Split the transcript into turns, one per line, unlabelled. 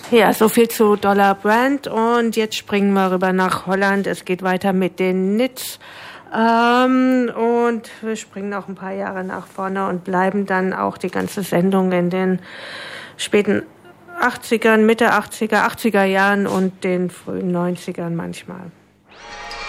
Ja, so viel zu Dollar Brand und jetzt springen wir rüber nach Holland. Es geht weiter mit den Nits und wir springen noch ein paar Jahre nach vorne und bleiben dann auch die ganze Sendung in den späten 80ern, Mitte 80er Jahren und den frühen 90ern manchmal.